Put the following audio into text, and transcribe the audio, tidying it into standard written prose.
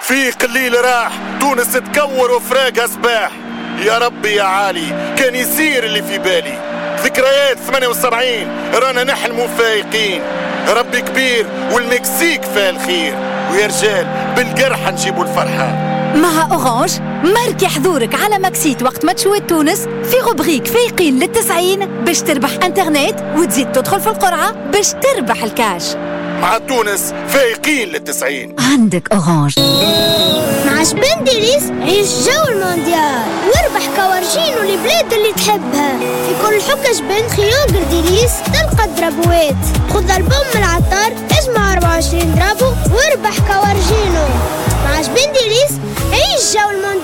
في قليل راح تونس تكور وفراقها سباح. يا ربي يا عالي كان يصير اللي في بالي. ذكريات 78 رانا نحلموا فايقين. ربي كبير والمكسيك فيها الخير. ويا رجال بالقرحة نجيبوا الفرحة. مع أورانج ماركي حضورك على ماكسيت وقت ما تشوت تونس في غبريك فايقين لل90 باش تربح انترنت وتزيد تدخل في القرعة باش تربح الكاش. مع تونس فايقين لل90. عندك أورانج. مع شبين ديليس عيش جو المونديال واربح كوارجين والبلاد اللي تحبها. في كل حكة شبين خيوق ديليس تلقى درابوات. خذ البوم من العطار اجمع 24 درابو واربح كوارجينو. مع شبين ديليس عيش جو المونديال.